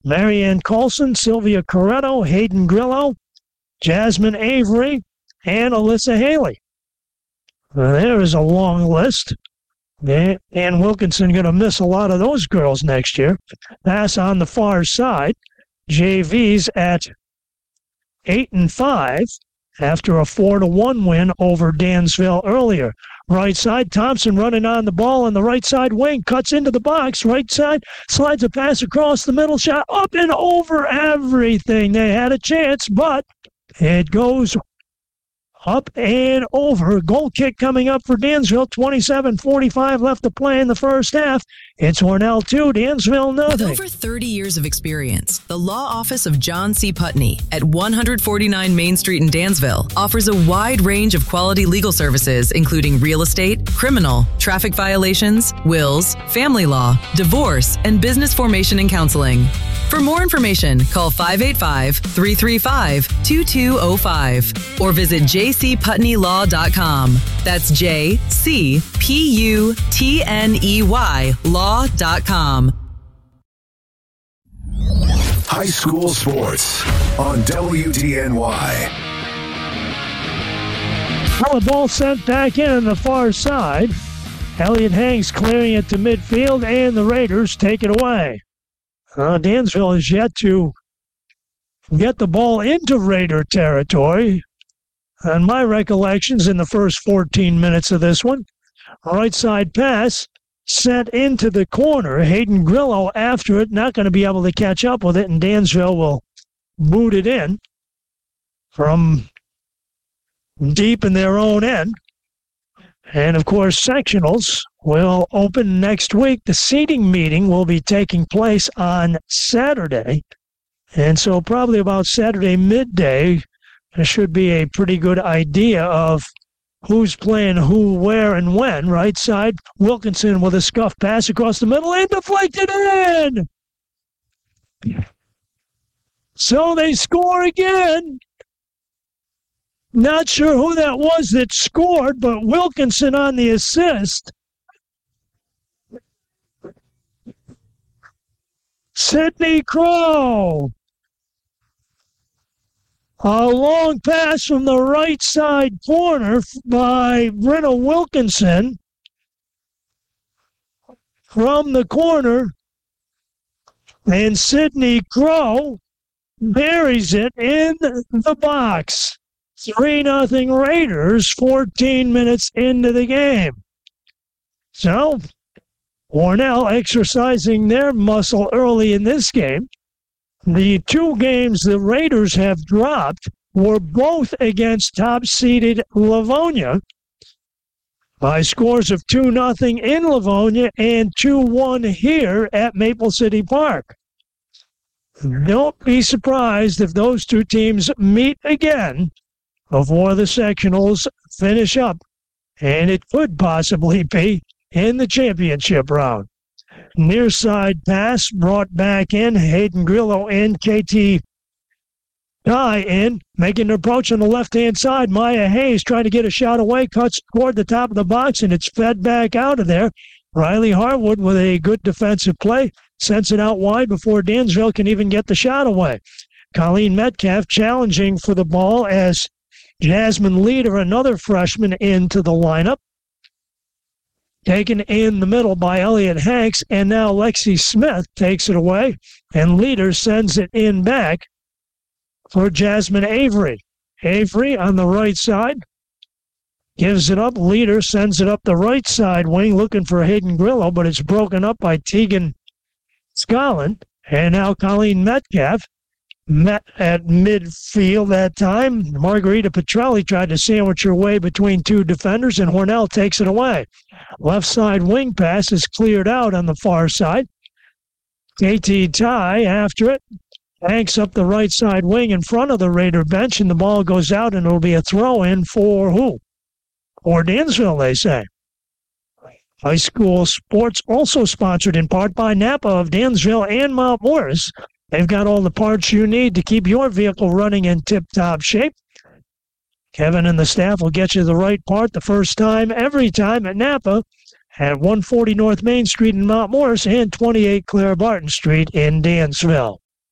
Marianne Colson, Sylvia Coretto, Hayden Grillo, Jasmine Avery, and Alyssa Haley. There is a long list. Ann Wilkinson going to miss a lot of those girls next year. Pass on the far side. JV's at 8-5 after a 4-1 win over Dansville earlier. Right side, Thompson running on the ball on the right side wing, cuts into the box. Right side, slides a pass across the middle, shot up and over everything. They had a chance, but it goes up and over. Goal kick coming up for Dansville. 27:45 left to play in the first half. It's Hornell 2, Dansville nothing. With over 30 years of experience, the law office of John C. Putney at 149 Main Street in Dansville offers a wide range of quality legal services, including real estate, criminal, traffic violations, wills, family law, divorce, and business formation and counseling. For more information, call 585-335-2205 or visit jcputneylaw.com. That's JCPUTNEY law.com. High school sports on WDNY. Well, the ball sent back in on the far side. Elliot Hanks clearing it to midfield, and the Raiders take it away. Dansville has yet to get the ball into Raider territory. And my recollections in the first 14 minutes of this one, right side pass sent into the corner. Hayden Grillo after it, not going to be able to catch up with it, and Dansville will boot it in from deep in their own end. And, of course, sectionals will open next week. The seating meeting will be taking place on Saturday. And so probably about Saturday midday, there should be a pretty good idea of who's playing who, where, and when. Right side, Wilkinson with a scuff pass across the middle and deflected in. So they score again. Not sure who that was that scored, but Wilkinson on the assist. Sydney Crow. A long pass from the right side corner by Brenna Wilkinson. From the corner. And Sydney Crow buries it in the box. 3-0 Raiders, 14 minutes into the game. So, Hornell exercising their muscle early in this game. The two games the Raiders have dropped were both against top-seeded Livonia by scores of 2-0 in Livonia and 2-1 here at Maple City Park. Don't be surprised if those two teams meet again before the sectionals finish up, and it could possibly be in the championship round. Near side pass brought back in. Hayden Grillo in. KT Dye in. Making an approach on the left-hand side. Maya Hayes trying to get a shot away. Cuts toward the top of the box, and it's fed back out of there. Riley Harwood with a good defensive play. Sends it out wide before Dansville can even get the shot away. Colleen Metcalf challenging for the ball as Jasmine Leader, another freshman, into the lineup. Taken in the middle by Elliot Hanks, and now Lexi Smith takes it away, and Leader sends it in back for Jasmine Avery. Avery on the right side gives it up. Leader sends it up the right side wing, looking for Hayden Grillo, but it's broken up by Tegan Scotland, and now Colleen Metcalf met at midfield that time. Margarita Petrelli tried to sandwich her way between two defenders, and Hornell takes it away. Left side wing pass is cleared out on the far side. KT Ty after it. Hanks up the right side wing in front of the Raider bench, and the ball goes out, and it'll be a throw-in for who? For Dansville, they say. High school sports also sponsored in part by Napa of Dansville and Mount Morris. They've got all the parts you need to keep your vehicle running in tip-top shape. Kevin and the staff will get you the right part the first time, every time at Napa at 140 North Main Street in Mount Morris and 28 Claire Barton Street in Dansville.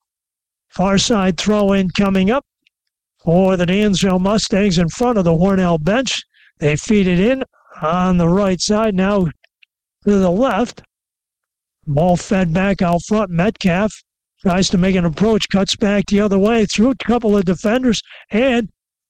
Far side throw in coming up for the Dansville Mustangs in front of the Hornell bench. They feed it in on the right side, now to the left. Ball fed back out front. Metcalf tries to make an approach, cuts back the other way through a couple of defenders, and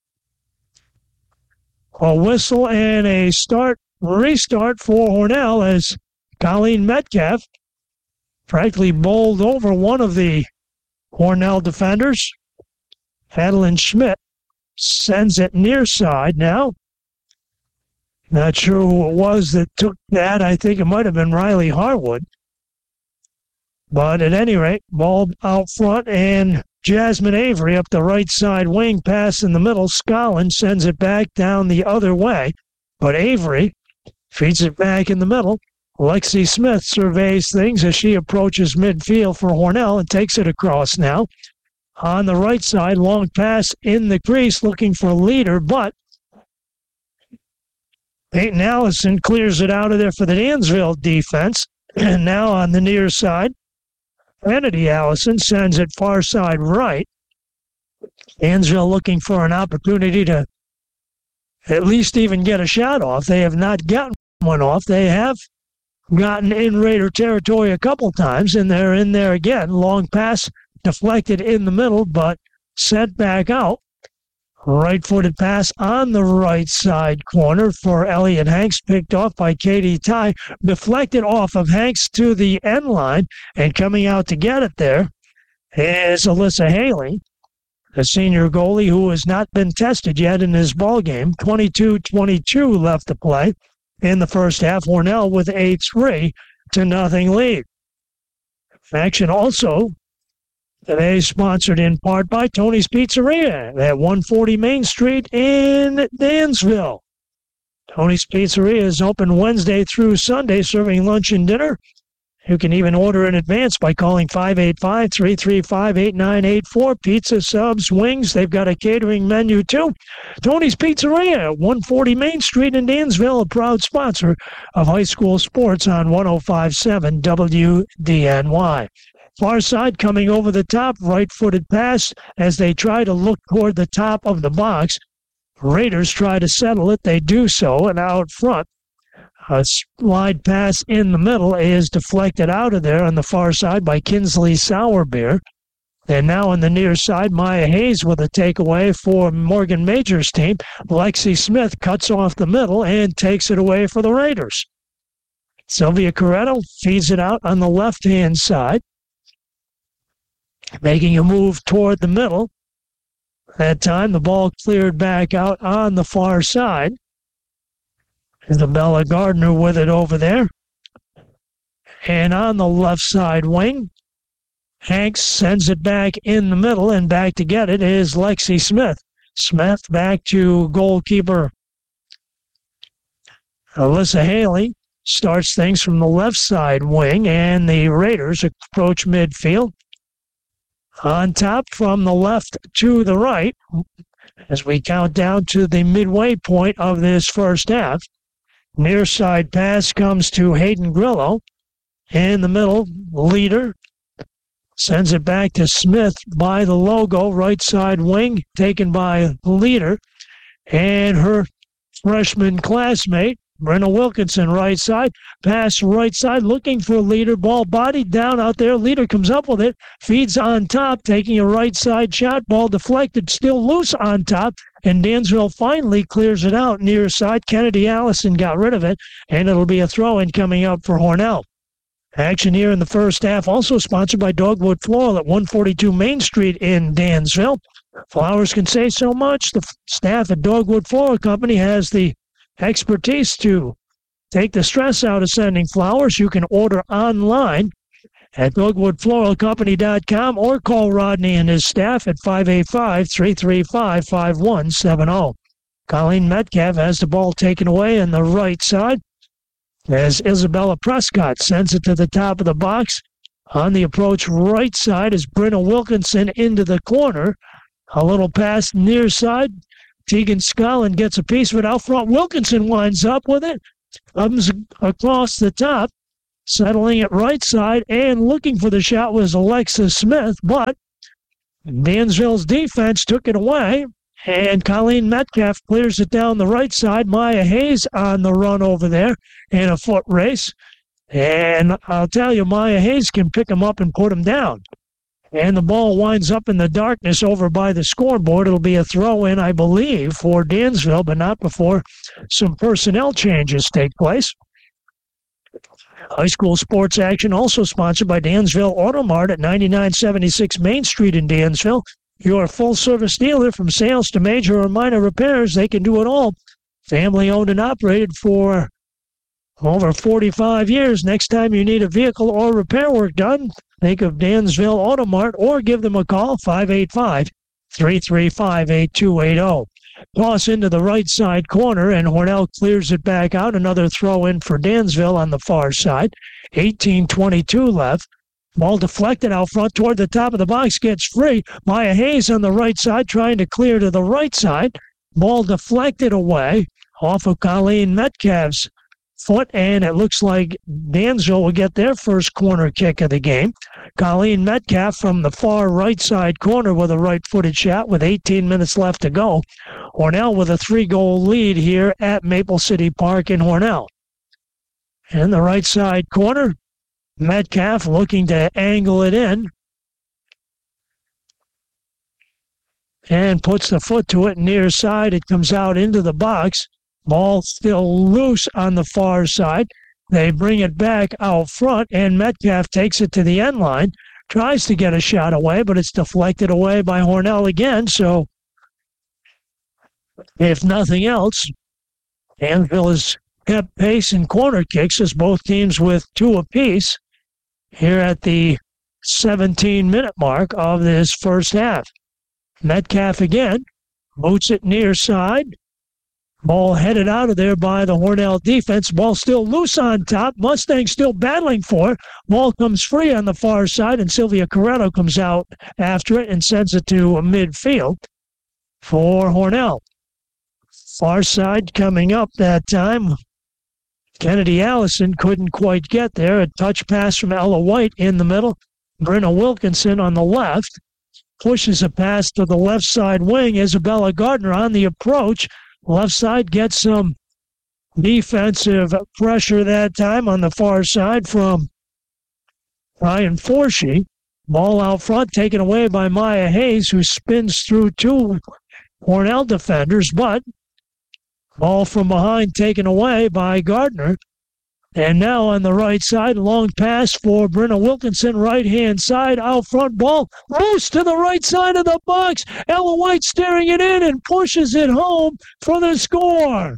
a whistle and a restart for Hornell as Colleen Metcalf practically bowled over one of the Hornell defenders. Adeline Schmidt sends it near side now. Not sure who it was that took that. I think it might have been Riley Harwood. But at any rate, ball out front, and Jasmine Avery up the right side wing, pass in the middle. Scollin sends it back down the other way, but Avery feeds it back in the middle. Lexi Smith surveys things as she approaches midfield for Hornell and takes it across now. On the right side, long pass in the crease, looking for leader, but Peyton Allison clears it out of there for the Dansville defense. And now on the near side, Kennedy Allison sends it far side right. Dansville looking for an opportunity to at least even get a shot off. They have not gotten one off. They have gotten in Raider territory a couple times, and they're in there again. Long pass deflected in the middle, but sent back out. Right-footed pass on the right side corner for Elliot Hanks, picked off by Katie Ty, deflected off of Hanks to the end line, and coming out to get it there is Alyssa Haley, the senior goalie who has not been tested yet in his ball game. 22-22 left to play in the first half. Hornell with a 3-0 lead. Action also today sponsored in part by Tony's Pizzeria at 140 Main Street in Dansville. Tony's Pizzeria is open Wednesday through Sunday, serving lunch and dinner. You can even order in advance by calling 585-335-8984. Pizza, subs, wings. They've got a catering menu too. Tony's Pizzeria at 140 Main Street in Dansville, a proud sponsor of high school sports on 105.7 WDNY. Far side coming over the top, right-footed pass as they try to look toward the top of the box. Raiders try to settle it. They do so, and out front, a slide pass in the middle is deflected out of there on the far side by Kinsley Sourbeer. And now on the near side, Maya Hayes with a takeaway for Morgan Major's team. Lexi Smith cuts off the middle and takes it away for the Raiders. Sylvia Corretto feeds it out on the left-hand side, making a move toward the middle. That time, the ball cleared back out on the far side. Isabella Gardner with it over there. And on the left side wing, Hanks sends it back in the middle, and back to get it is Lexi Smith. Smith back to goalkeeper Alyssa Haley. Starts things from the left side wing, and the Raiders approach midfield. On top from the left to the right, as we count down to the midway point of this first half. Near side pass comes to Hayden Grillo. In the middle, leader sends it back to Smith by the logo. Right side wing taken by leader. And her freshman classmate, Brenna Wilkinson, right side. Pass right side, looking for leader. Ball bodied down out there. Leader comes up with it. Feeds on top, taking a right side shot. Ball deflected, still loose on top. And Dansville finally clears it out near side. Kennedy Allison got rid of it. And it'll be a throw-in coming up for Hornell. Action here in the first half, also sponsored by Dogwood Floral at 142 Main Street in Dansville. Flowers can say so much. The staff at Dogwood Floral Company has the expertise to take the stress out of sending flowers. You can order online at dogwoodfloralcompany.com or call Rodney and his staff at 585-335-5170. Colleen Metcalf has the ball taken away on the right side as Isabella Prescott sends it to the top of the box. On the approach right side is Brenna Wilkinson into the corner. A little pass near side. Tegan Scullin gets a piece of it out front. Wilkinson winds up with it. Comes across the top, settling it right side, and looking for the shot was Alexa Smith, but Dansville's defense took it away, and Colleen Metcalf clears it down the right side. Maya Hayes on the run over there in a foot race. And I'll tell you, Maya Hayes can pick him up and put him down. And the ball winds up in the darkness over by the scoreboard. It'll be a throw-in, I believe, for Dansville, but not before some personnel changes take place. High school sports action also sponsored by Dansville Auto Mart at 9976 Main Street in Dansville. Your full-service dealer from sales to major or minor repairs. They can do it all. Family-owned and operated for over 45 years. Next time you need a vehicle or repair work done, think of Dansville Auto Mart or give them a call, 585-335-8280. Toss into the right side corner, and Hornell clears it back out. Another throw-in for Dansville on the far side. 18:22 left. Ball deflected out front toward the top of the box, gets free. Maya Hayes on the right side trying to clear to the right side. Ball deflected away off of Colleen Metcalf's foot, and it looks like Dansville will get their first corner kick of the game. Colleen Metcalf from the far right side corner with a right-footed shot with 18 minutes left to go. Hornell with a 3-goal lead here at Maple City Park in Hornell. In the right side corner, Metcalf looking to angle it in and puts the foot to it near side. It comes out into the box. Ball still loose on the far side. They bring it back out front, and Metcalf takes it to the end line, tries to get a shot away, but it's deflected away by Hornell again. So, if nothing else, Dansville has kept pace in corner kicks as both teams with 2 apiece here at the 17-minute mark of this first half. Metcalf again, boots it near side. Ball headed out of there by the Hornell defense. Ball still loose on top. Mustang still battling for it. Ball comes free on the far side, and Sylvia Corretto comes out after it and sends it to midfield for Hornell. Far side coming up that time. Kennedy Allison couldn't quite get there. A touch pass from Ella White in the middle. Brenna Wilkinson on the left pushes a pass to the left side wing. Isabella Gardner on the approach. Left side gets some defensive pressure that time on the far side from Ryan Forshee. Ball out front taken away by Maya Hayes, who spins through 2 Hornell defenders, but ball from behind taken away by Gardner. And now on the right side, long pass for Brenna Wilkinson, right-hand side, out front ball, loose to the right side of the box. Ella White staring it in and pushes it home for the score.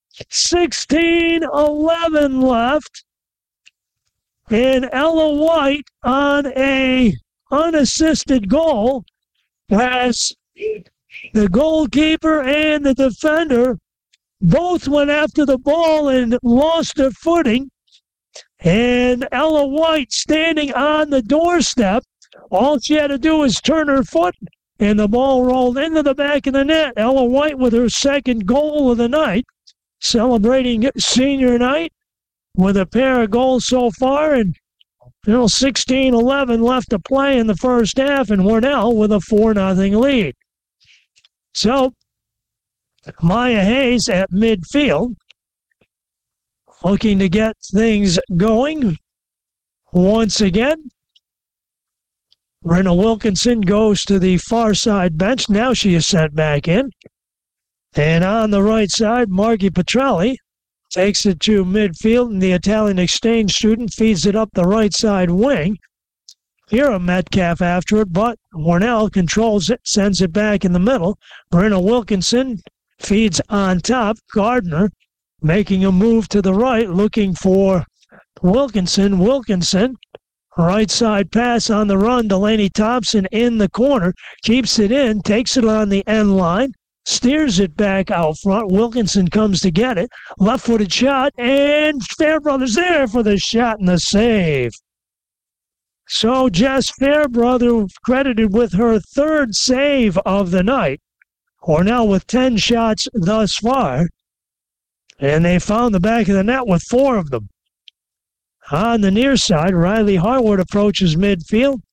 16-11 left. And Ella White on a unassisted goal has the goalkeeper and the defender both went after the ball and lost their footing. And Ella White standing on the doorstep. All she had to do was turn her foot, and the ball rolled into the back of the net. Ella White with her second goal of the night, celebrating senior night with a pair of goals so far. And 16-11 left to play in the first half, and Hornell with a 4-0 lead. So, Maya Hayes at midfield, looking to get things going once again. Brenna Wilkinson goes to the far side bench. Now she is sent back in. And on the right side, Margie Petrelli takes it to midfield, and the Italian exchange student feeds it up the right side wing. Here a Metcalf after it, but Hornell controls it, sends it back in the middle. Brenna Wilkinson feeds on top. Gardner making a move to the right, looking for Wilkinson. Wilkinson, right side pass on the run. Delaney Thompson in the corner, keeps it in, takes it on the end line, steers it back out front. Wilkinson comes to get it. Left-footed shot, and Fairbrother's there for the shot and the save. So Jess Fairbrother credited with her 3rd save of the night. Hornell with 10 shots thus far, and they found the back of the net with 4 of them. On the near side, Riley Harwood approaches midfield.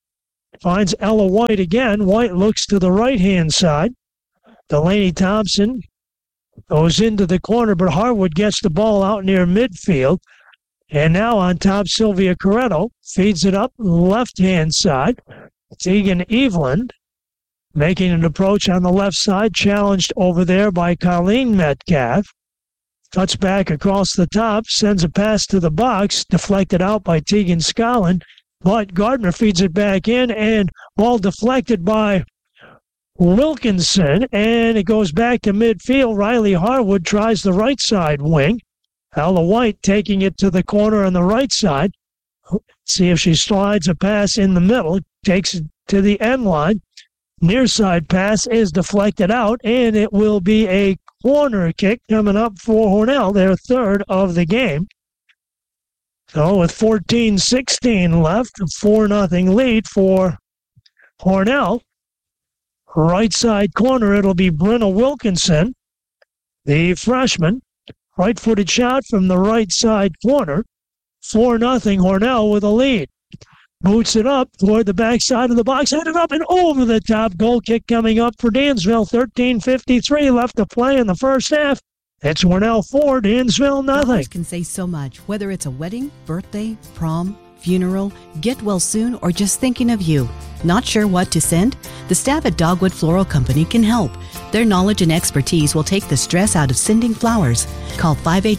Finds Ella White again. White looks to the right-hand side. Delaney Thompson goes into the corner, but Harwood gets the ball out near midfield. And now on top, Sylvia Corretto feeds it up left-hand side. Tegan Eveland making an approach on the left side, challenged over there by Colleen Metcalf. Cuts back across the top, sends a pass to the box, deflected out by Tegan Scollin. But Gardner feeds it back in, and ball deflected by Wilkinson, and it goes back to midfield. Riley Harwood tries the right side wing. Ella White taking it to the corner on the right side. See if she slides a pass in the middle, takes it to the end line. Near side pass is deflected out, and it will be a corner kick coming up for Hornell, their third of the game. So with 14-16 left, a 4-0 lead for Hornell. Right side corner, it'll be Brenna Wilkinson, the freshman. Right-footed shot from the right side corner. 4-0 Hornell with a lead. Boots it up toward the backside of the box, headed up and over the top. Goal kick coming up for Dansville. 13:53 left to play in the first half. It's Hornell 4, Dansville nothing. Dollars can say so much, whether it's a wedding, birthday, prom, funeral, get well soon, or just thinking of you. Not sure what to send? The staff at Dogwood Floral Company can help. Their knowledge and expertise will take the stress out of sending flowers. Call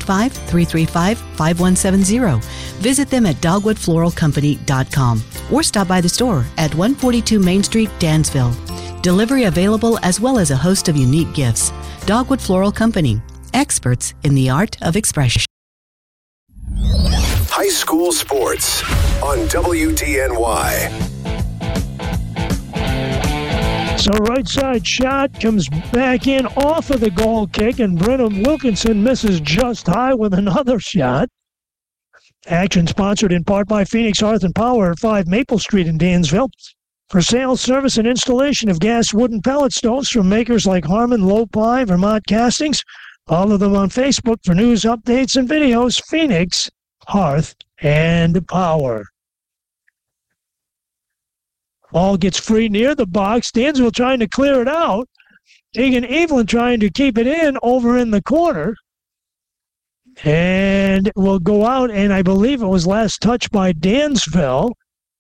585-335-5170. Visit them at dogwoodfloralcompany.com or stop by the store at 142 Main Street, Dansville. Delivery available as well as a host of unique gifts. Dogwood Floral Company, experts in the art of expression. High school sports on WDNY. So right side shot comes back in off of the goal kick, and Brenna Wilkinson misses just high with another shot. Action sponsored in part by Phoenix Hearth and Power at 5 Maple Street in Dansville. For sale, service, and installation of gas wooden pellet stoves from makers like Harmon, Low-Ply, Vermont Castings. Follow them on Facebook for news, updates, and videos. Phoenix Hearth and Power. Ball gets free near the box. Dansville trying to clear it out. Tegan Evelyn trying to keep it in over in the corner. And it will go out, and I believe it was last touched by Dansville.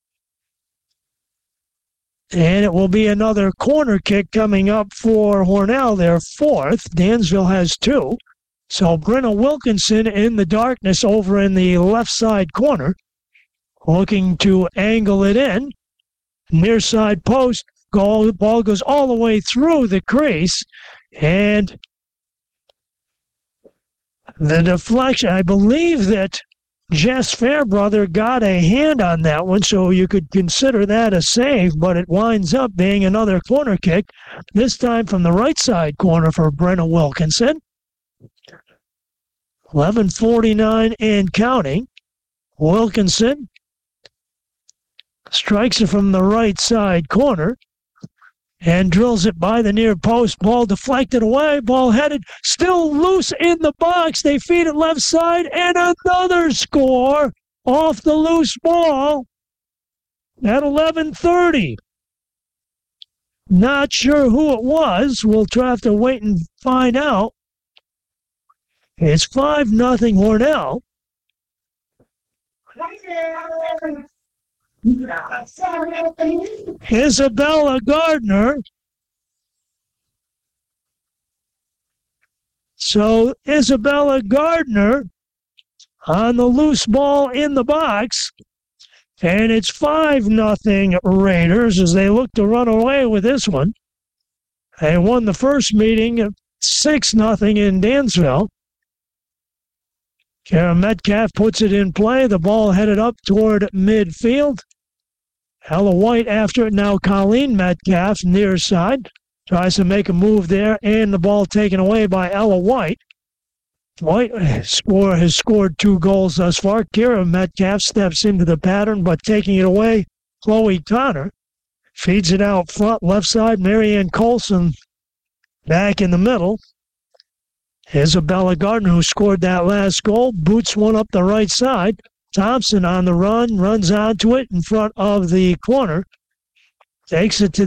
And it will be another corner kick coming up for Hornell, their fourth. Dansville has 2. So Brenna Wilkinson in the darkness over in the left side corner, looking to angle it in. Near side post, ball goes all the way through the crease, and the deflection, I believe that Jess Fairbrother got a hand on that one, so you could consider that a save, but it winds up being another corner kick, this time from the right side corner for Brenna Wilkinson. 11:49 and counting. Wilkinson strikes it from the right side corner and drills it by the near post. Ball deflected away, ball headed, still loose in the box. They feed it left side, and another score off the loose ball at 11:30. Not sure who it was. We'll have to wait and find out. It's 5-0 Hornell. Isabella Gardner. So Isabella Gardner on the loose ball in the box. And it's 5-0 Raiders as they look to run away with this one. They won the first meeting 6-0 in Dansville. Kara Metcalf puts it in play. The ball headed up toward midfield. Ella White after it now. Colleen Metcalf near side. Tries to make a move there, and the ball taken away by Ella White. White has scored 2 goals thus far. Kara Metcalf steps into the pattern, but taking it away, Chloe Connor. Feeds it out front, left side. Marianne Colson back in the middle. Isabella Gardner, who scored that last goal, boots one up the right side. Thompson on the run, runs onto it in front of the corner. takes it to